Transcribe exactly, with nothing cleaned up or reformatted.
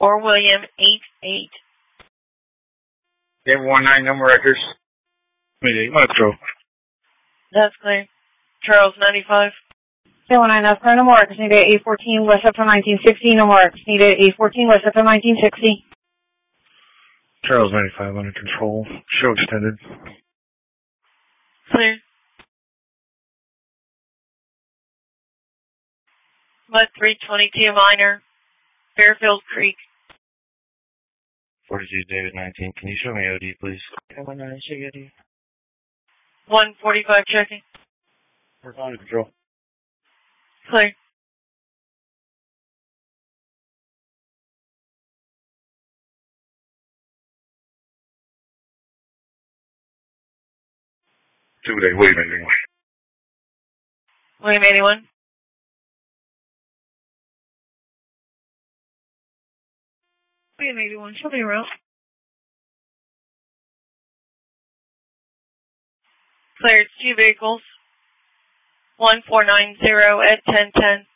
four William eight eight. Game one nine, no more records. Mayday, Metro. That's clear. Charles ninety-five. K one nine, that's clear, no more records needed. eight fourteen, West F M nineteen sixty, no more records needed. eight fourteen, West F M nineteen sixty. Charles ninety-five under control. Show extended. Clear. Mud three twenty-two minor. Fairfield Creek. forty-two David nineteen. Can you show me O D, please? K one nine, show you O D. one forty-five checking. We're on control. Clear. Two day, William eighty-one. William eighty-one. William eighty-one, show me around. Cleared two vehicles. one four nine zero at ten ten.